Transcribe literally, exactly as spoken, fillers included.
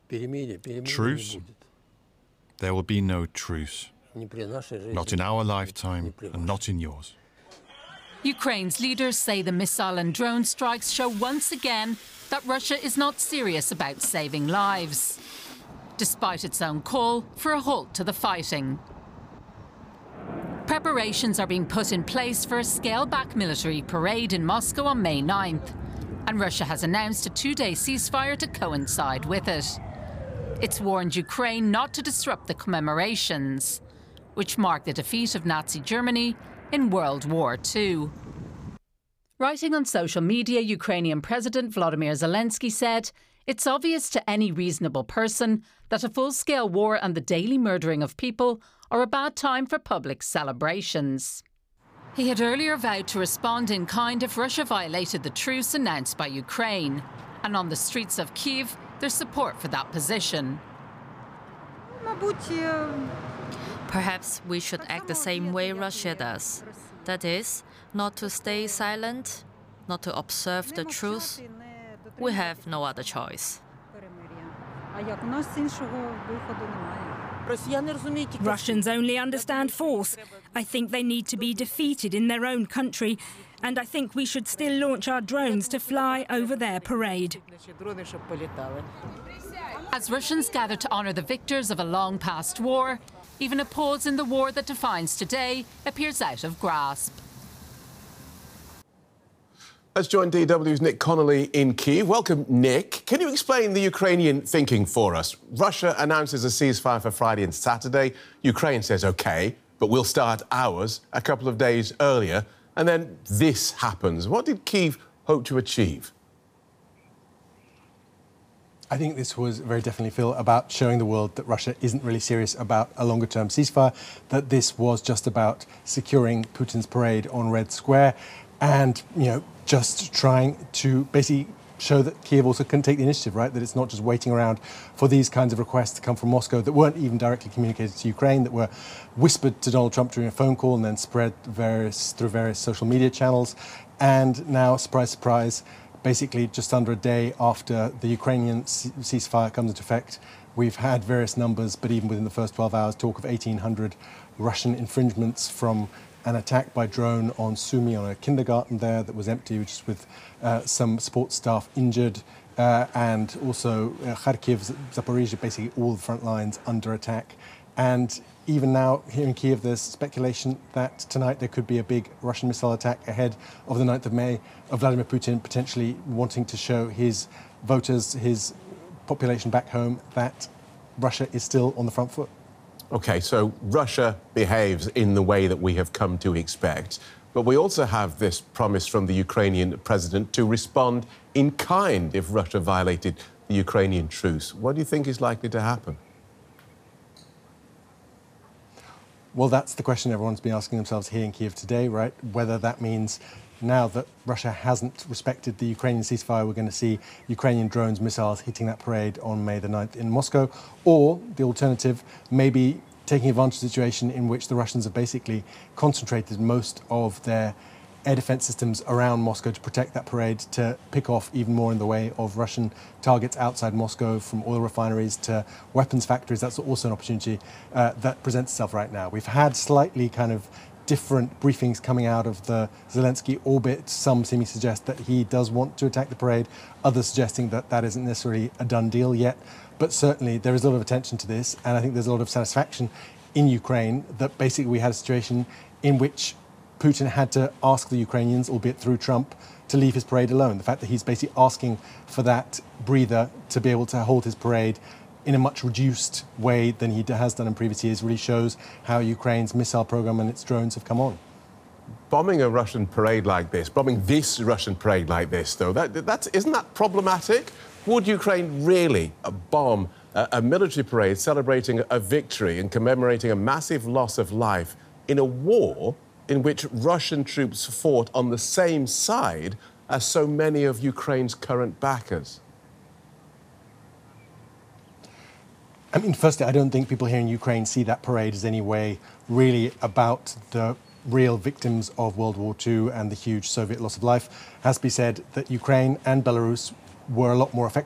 Truce? There will be no truce. Not in our lifetime and not in yours. Ukraine's leaders say the missile and drone strikes show once again that Russia is not serious about saving lives, despite its own call for a halt to the fighting. Preparations are being put in place for a scaled-back military parade in Moscow on May ninth, and Russia has announced a two-day ceasefire to coincide with it. It's warned Ukraine not to disrupt the commemorations, which mark the defeat of Nazi Germany in World War Two. Writing on social media, Ukrainian President Volodymyr Zelensky said, "It's obvious to any reasonable person that a full-scale war and the daily murdering of people are a bad time for public celebrations." He had earlier vowed to respond in kind if Russia violated the truce announced by Ukraine, and on the streets of Kyiv, there's support for that position. Perhaps we should act the same way Russia does. That is, not to stay silent, not to observe the truth. We have no other choice. Russians only understand force. I think they need to be defeated in their own country, and I think we should still launch our drones to fly over their parade. As Russians gather to honour the victors of a long-past war, even a pause in the war that defines today appears out of grasp. Let's join D W's Nick Connolly in Kyiv. Welcome, Nick. Can you explain the Ukrainian thinking for us? Russia announces a ceasefire for Friday and Saturday. Ukraine says OK, but we'll start ours a couple of days earlier. And then this happens. What did Kyiv hope to achieve? I think this was very definitely, Phil, about showing the world that Russia isn't really serious about a longer-term ceasefire, that this was just about securing Putin's parade on Red Square and, you know, just trying to basically show that Kyiv also can take the initiative, right? That it's not just waiting around for these kinds of requests to come from Moscow that weren't even directly communicated to Ukraine, that were whispered to Donald Trump during a phone call and then spread various, through various social media channels. And now, surprise, surprise, basically just under a day after the Ukrainian ceasefire comes into effect, we've had various numbers, but even within the first twelve hours, talk of eighteen hundred Russian infringements from an attack by drone on Sumy, on a kindergarten there that was empty, which is with uh, some sports staff injured, uh, and also uh, Kharkiv, Zaporizhia, basically all the front lines under attack. And even now, here in Kyiv, there's speculation that tonight there could be a big Russian missile attack ahead of the ninth of May, of Vladimir Putin potentially wanting to show his voters, his population back home, that Russia is still on the front foot. OK, so Russia behaves in the way that we have come to expect. But we also have this promise from the Ukrainian president to respond in kind if Russia violated the Ukrainian truce. What do you think is likely to happen? Well, that's the question everyone's been asking themselves here in Kyiv today, right? Whether that means now that Russia hasn't respected the Ukrainian ceasefire, we're going to see Ukrainian drones, missiles hitting that parade on May the ninth in Moscow, or the alternative, maybe taking advantage of the situation in which the Russians have basically concentrated most of their air defense systems around Moscow to protect that parade, to pick off even more in the way of Russian targets outside Moscow, from oil refineries to weapons factories. That's also an opportunity uh, that presents itself right now. We've had slightly kind of different briefings coming out of the Zelensky orbit. Some seeming to suggest that he does want to attack the parade, others suggesting that that isn't necessarily a done deal yet. But certainly there is a lot of attention to this, and I think there's a lot of satisfaction in Ukraine that basically we had a situation in which Putin had to ask the Ukrainians, albeit through Trump, to leave his parade alone. The fact that he's basically asking for that breather to be able to hold his parade in a much reduced way than he has done in previous years really shows how Ukraine's missile program and its drones have come on. Bombing a Russian parade like this, bombing this Russian parade like this, though, that, that's, isn't that problematic? Would Ukraine really bomb a, a military parade celebrating a victory and commemorating a massive loss of life in a war in which Russian troops fought on the same side as so many of Ukraine's current backers? I mean, firstly, I don't think people here in Ukraine see that parade as any way really about the real victims of World War Two and the huge Soviet loss of life. It has to be said that Ukraine and Belarus were a lot more affected